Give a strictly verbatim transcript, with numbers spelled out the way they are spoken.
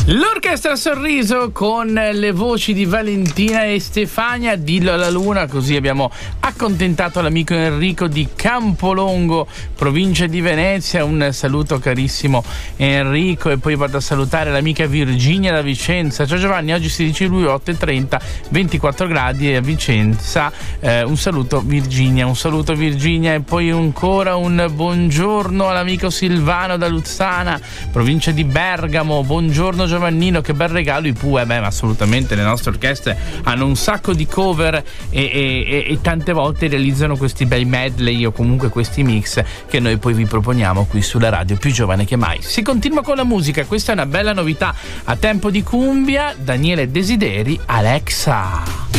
L'Orchestra Sorriso con le voci di Valentina e Stefania, Dillo alla Luna, così abbiamo accontentato l'amico Enrico di Campolongo, provincia di Venezia. Un saluto carissimo Enrico, e poi vado a salutare l'amica Virginia da Vicenza. Ciao Giovanni, oggi si dice lui otto e trenta, ventiquattro gradi a Vicenza. Eh, un saluto Virginia, un saluto Virginia, e poi ancora un buongiorno all'amico Silvano da Luzzana, provincia di Bergamo. Buongiorno Giovannino, che bel regalo i Pooh. Eh beh, ma assolutamente le nostre orchestre hanno un sacco di cover e, e, e tante volte realizzano questi bei medley o comunque questi mix che noi poi vi proponiamo qui sulla radio più giovane che mai. Si continua con la musica, questa è una bella novità a tempo di cumbia. Daniele Desideri, Alexa.